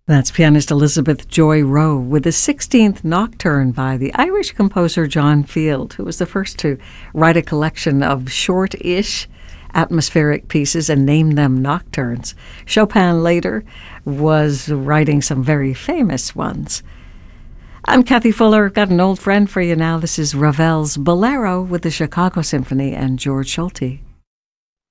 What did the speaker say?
That's pianist Elizabeth Joy Rowe with the 16th Nocturne by the Irish composer John Field, who was the first to write a collection of short-ish atmospheric pieces and name them nocturnes. Chopin later was writing some very famous ones. I'm Kathy Fuller. I've got an old friend for you now. This is Ravel's Bolero with the Chicago Symphony and George Solti.